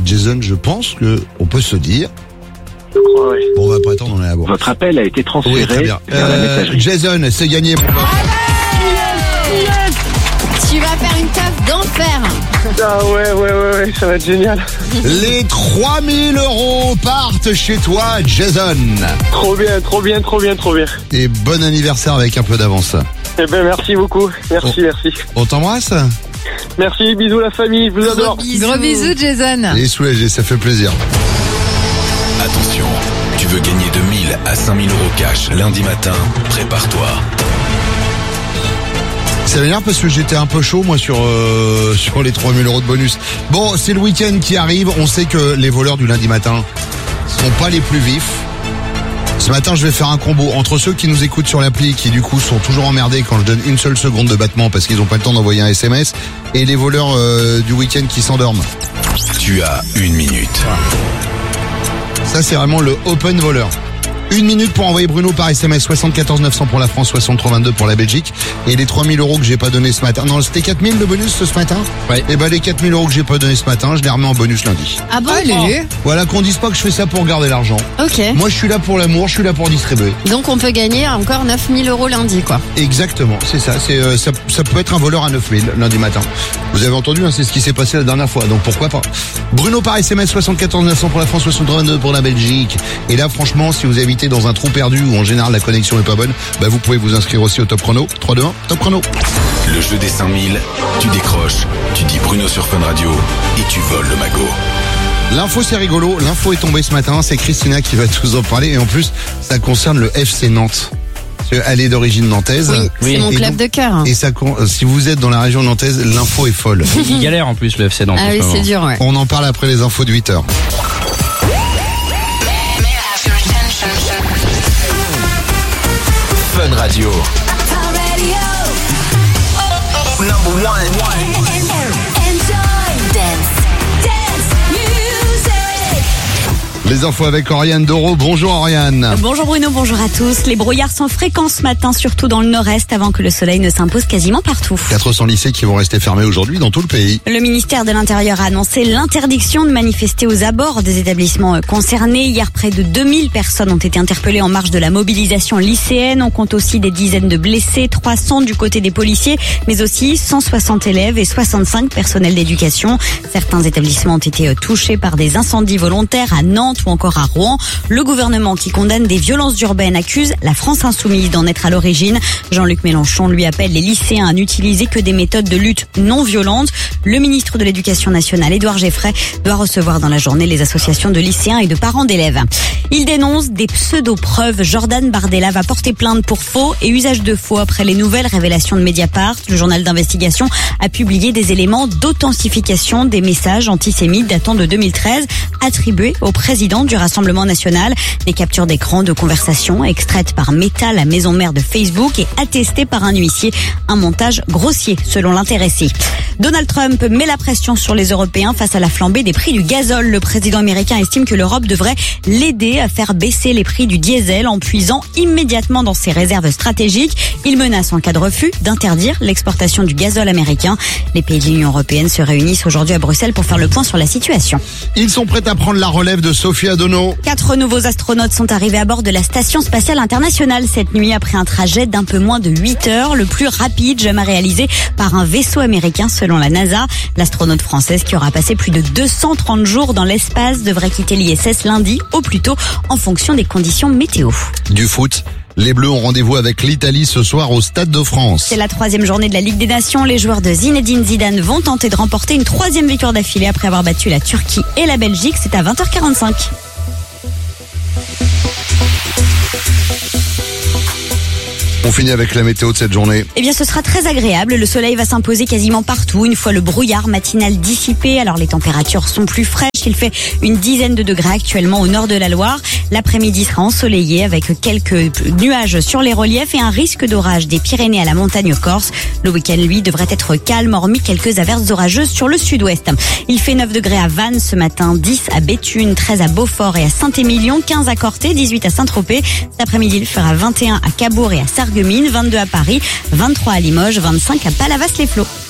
Jason, je pense que on peut se dire. Je crois, oui. Bon, on va pas attendre, on est à bord. Votre appel a été transféré Oui, très bien. vers la messagerie. Jason, c'est gagné. Tu vas faire une taf d'enfer. Ah ouais, ça va être génial. Les 3000 € partent chez toi, Jason. Trop bien. Et bon anniversaire avec un peu d'avance. Eh ben, merci beaucoup. Merci. On t'embrasse? Merci, bisous la famille, je vous adore. Gros bisous, Jason. Et soulagé, ça fait plaisir. Attention, tu veux gagner de 1000 à 5000 € cash lundi matin, prépare-toi. Ça m'énerve parce que j'étais un peu chaud moi sur les 3000 € de bonus. Bon, c'est le week-end qui arrive, on sait que les voleurs du lundi matin sont pas les plus vifs. Ce matin, je vais faire un combo entre ceux qui nous écoutent sur l'appli, qui du coup sont toujours emmerdés quand je donne une seule seconde de battement parce qu'ils n'ont pas le temps d'envoyer un SMS, et les voleurs du week-end qui s'endorment. Tu as 1 minute. Ça, c'est vraiment le open voleur. 1 minute pour envoyer Bruno par SMS, 74 900 pour la France, 63 22 pour la Belgique. Et les 3000 € que j'ai pas donné ce matin. Non, c'était 4000 le bonus ce matin. Ouais. Et ben les 4000 € que j'ai pas donné ce matin, je les remets en bonus lundi. Ah bon? Voilà, qu'on dise pas que je fais ça pour garder l'argent. Ok. Moi, je suis là pour l'amour, je suis là pour distribuer. Donc on peut gagner encore 9000 € lundi, quoi. Exactement, c'est ça. Ça peut être un voleur à 9000 lundi matin. Vous avez entendu, hein, c'est ce qui s'est passé la dernière fois, donc pourquoi pas. Bruno par SMS, 74 900 pour la France, 63 22 pour la Belgique. Et là, franchement, si vous habitez dans un trou perdu où en général la connexion est pas bonne, bah vous pouvez vous inscrire aussi au Top Chrono. 3, 2, 1, Top Chrono. Le jeu des 5000, tu décroches, tu dis Bruno sur Fun Radio et tu voles le magot. L'info, c'est rigolo. L'info est tombée ce matin. C'est Christina qui va vous en parler. Et en plus, ça concerne le FC Nantes. Elle est d'origine nantaise. Oui, c'est mon Et club donc- de cœur. Et ça, si vous êtes dans la région nantaise, l'info est folle. Il galère en plus le FC Nantes. Ah oui, c'est dur, ouais. On en parle après les infos de 8h. Fun Radio. Les infos avec Oriane Doro. Bonjour Oriane. Bonjour Bruno, bonjour à tous. Les brouillards sont fréquents ce matin, surtout dans le nord-est, avant que le soleil ne s'impose quasiment partout. 400 lycées qui vont rester fermés aujourd'hui dans tout le pays. Le ministère de l'Intérieur a annoncé l'interdiction de manifester aux abords des établissements concernés. Hier, près de 2000 personnes ont été interpellées en marge de la mobilisation lycéenne. On compte aussi des dizaines de blessés, 300 du côté des policiers, mais aussi 160 élèves et 65 personnels d'éducation. Certains établissements ont été touchés par des incendies volontaires à Nantes ou encore à Rouen. Le gouvernement qui condamne des violences urbaines accuse la France insoumise d'en être à l'origine. Jean-Luc Mélenchon lui appelle les lycéens à n'utiliser que des méthodes de lutte non violentes. Le ministre de l'Éducation nationale, Édouard Geffray, doit recevoir dans la journée les associations de lycéens et de parents d'élèves. Il dénonce des pseudo-preuves. Jordan Bardella va porter plainte pour faux et usage de faux après les nouvelles révélations de Mediapart. Le journal d'investigation a publié des éléments d'authentification des messages antisémites datant de 2013 attribués au président du Rassemblement national. Des captures d'écran de conversations extraites par Meta, la maison mère de Facebook, et attestées par un huissier. Un montage grossier, selon l'intéressé. Donald Trump met la pression sur les Européens face à la flambée des prix du gazole. Le président américain estime que l'Europe devrait l'aider à faire baisser les prix du diesel en puisant immédiatement dans ses réserves stratégiques. Il menace en cas de refus d'interdire l'exportation du gazole américain. Les pays de l'Union européenne se réunissent aujourd'hui à Bruxelles pour faire le point sur la situation. Ils sont prêts à prendre la relève de Sophie Adono. 4 nouveaux astronautes sont arrivés à bord de la Station spatiale internationale cette nuit après un trajet d'un peu moins de 8 heures, le plus rapide jamais réalisé par un vaisseau américain selon la NASA. L'astronaute française qui aura passé plus de 230 jours dans l'espace devrait quitter l'ISS lundi au plus tôt en fonction des conditions météo. Du foot. Les Bleus ont rendez-vous avec l'Italie ce soir au Stade de France. C'est la 3e journée de la Ligue des Nations. Les joueurs de Zinedine Zidane vont tenter de remporter une 3e victoire d'affilée après avoir battu la Turquie et la Belgique. C'est à 20h45. On finit avec la météo de cette journée. Eh bien, ce sera très agréable. Le soleil va s'imposer quasiment partout une fois le brouillard matinal dissipé. Alors, les températures sont plus fraîches. Il fait une dizaine de degrés actuellement au nord de la Loire. L'après-midi sera ensoleillé avec quelques nuages sur les reliefs et un risque d'orage des Pyrénées à la montagne corse. Le week-end, lui, devrait être calme, hormis quelques averses orageuses sur le sud-ouest. Il fait 9 degrés à Vannes ce matin, 10 à Béthune, 13 à Beaufort et à Saint-Émilion, 15 à Corté, 18 à Saint-Tropez. Cet après-midi, il fera 21 à Cabourg et à Sarreguemines, 22 à Paris, 23 à Limoges, 25 à Palavas-les-Flots.